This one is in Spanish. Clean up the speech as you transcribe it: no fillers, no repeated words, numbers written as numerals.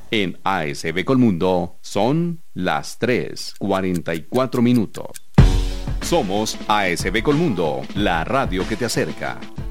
En ASB Colmundo son las 3:44 minutos. Somos ASB Colmundo, la radio que te acerca.